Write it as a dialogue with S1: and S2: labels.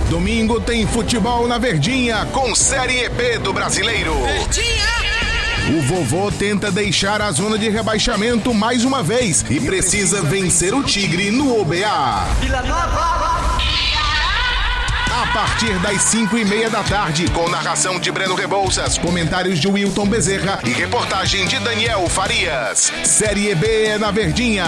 S1: Domingo tem futebol na Verdinha com Série B do Brasileiro. O vovô tenta deixar a zona de rebaixamento mais uma vez e precisa vencer o Tigre no OBA. A partir das 5:30 da tarde, com narração de Breno Rebouças, comentários de Wilton Bezerra e reportagem de Daniel Farias. Série B na Verdinha.